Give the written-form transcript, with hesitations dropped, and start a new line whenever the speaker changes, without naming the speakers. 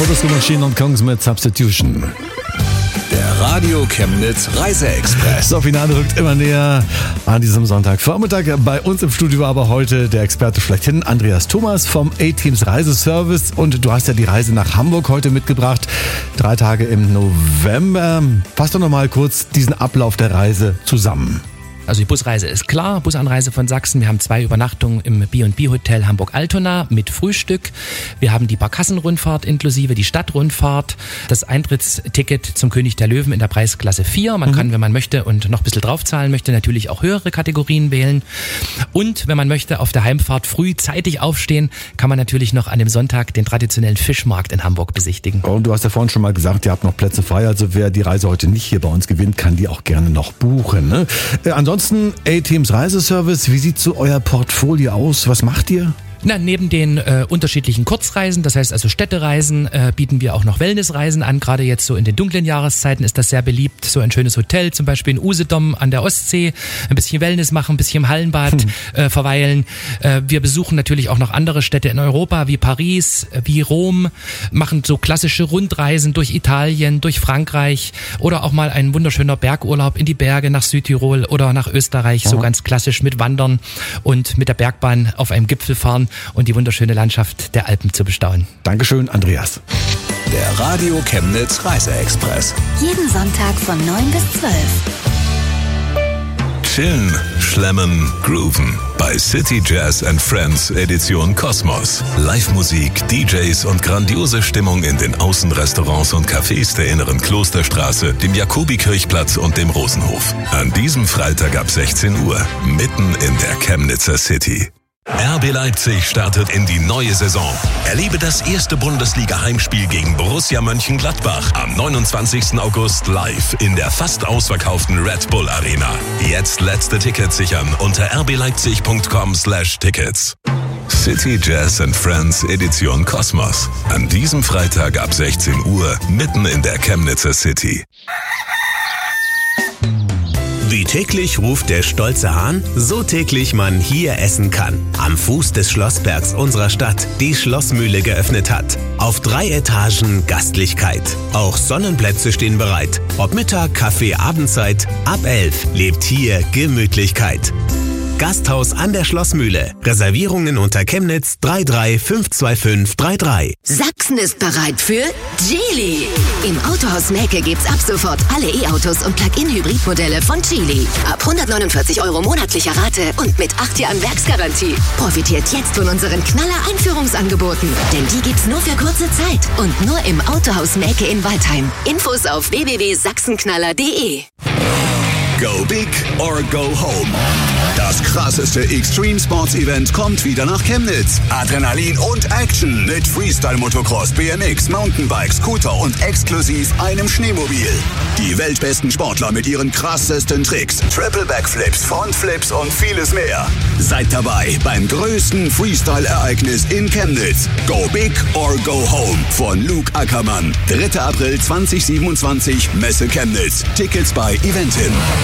Motorsport Machine und Kongs mit Substitution.
Der Radio Chemnitz Reiseexpress.
Das Finale rückt immer näher an diesem Sonntagvormittag. Bei uns im Studio aber heute der Experte schlechthin, Andreas Thomas vom A-Teams Reiseservice. Und du hast ja die Reise nach Hamburg heute mitgebracht. 3 Tage im November. Fass doch nochmal kurz diesen Ablauf der Reise zusammen.
Also die Busreise ist klar, Busanreise von Sachsen. Wir haben 2 Übernachtungen im B&B Hotel Hamburg-Altona mit Frühstück. Wir haben die Barkassenrundfahrt inklusive, die Stadtrundfahrt, das Eintrittsticket zum König der Löwen in der Preisklasse 4. Man kann, wenn man möchte und noch ein bisschen draufzahlen möchte, natürlich auch höhere Kategorien wählen. Und wenn man möchte, auf der Heimfahrt früh zeitig aufstehen, kann man natürlich noch an dem Sonntag den traditionellen Fischmarkt in Hamburg besichtigen.
Und du hast ja vorhin schon mal gesagt, ihr habt noch Plätze frei. Also wer die Reise heute nicht hier bei uns gewinnt, kann die auch gerne noch buchen, ne? Ansonsten A-Teams Reiseservice, wie sieht so euer Portfolio aus? Was macht ihr?
Na, neben den unterschiedlichen Kurzreisen, das heißt also Städtereisen, bieten wir auch noch Wellnessreisen an. Gerade jetzt so in den dunklen Jahreszeiten ist das sehr beliebt. So ein schönes Hotel, zum Beispiel in Usedom an der Ostsee, ein bisschen Wellness machen, ein bisschen im Hallenbad verweilen. Wir besuchen natürlich auch noch andere Städte in Europa, wie Paris, wie Rom, machen so klassische Rundreisen durch Italien, durch Frankreich oder auch mal ein wunderschöner Bergurlaub in die Berge nach Südtirol oder nach Österreich, so ganz klassisch mit Wandern und mit der Bergbahn auf einem Gipfel fahren und die wunderschöne Landschaft der Alpen zu bestaunen.
Dankeschön, Andreas.
Der Radio Chemnitz Reiseexpress.
Jeden Sonntag von 9 bis 12.
Chillen, schlemmen, grooven. Bei City Jazz and Friends Edition Kosmos. Live-Musik, DJs und grandiose Stimmung in den Außenrestaurants und Cafés der inneren Klosterstraße, dem Jakobikirchplatz und dem Rosenhof. An diesem Freitag ab 16 Uhr, mitten in der Chemnitzer City. RB Leipzig startet in die neue Saison. Erlebe das erste Bundesliga-Heimspiel gegen Borussia Mönchengladbach am 29. August live in der fast ausverkauften Red Bull Arena. Jetzt letzte Tickets sichern unter rbleipzig.com/tickets. City Jazz and Friends Edition Kosmos. An diesem Freitag ab 16 Uhr mitten in der Chemnitzer City.
Wie täglich ruft der stolze Hahn, so täglich man hier essen kann. Am Fuß des Schlossbergs unserer Stadt die Schlossmühle geöffnet hat. Auf 3 Etagen Gastlichkeit. Auch Sonnenplätze stehen bereit. Ob Mittag, Kaffee, Abendzeit, ab 11 lebt hier Gemütlichkeit. Gasthaus an der Schlossmühle. Reservierungen unter Chemnitz 3352533.
Sachsen ist bereit für Geely. Im Autohaus Mähke gibt's ab sofort alle E-Autos und Plug-in-Hybridmodelle von Geely. Ab 149 € monatlicher Rate und mit 8 Jahren Werksgarantie. Profitiert jetzt von unseren Knaller-Einführungsangeboten. Denn die gibt's nur für kurze Zeit und nur im Autohaus Mähke in Waldheim. Infos auf www.sachsenknaller.de.
Go big or go home. Das krasseste Extreme Sports Event kommt wieder nach Chemnitz. Adrenalin und Action mit Freestyle Motocross, BMX, Mountainbike, Scooter und exklusiv einem Schneemobil. Die weltbesten Sportler mit ihren krassesten Tricks, Triple Backflips, Frontflips und vieles mehr. Seid dabei beim größten Freestyle-Ereignis in Chemnitz. Go big or go home von Luke Ackermann. 3. April 2027, Messe Chemnitz. Tickets bei Eventim.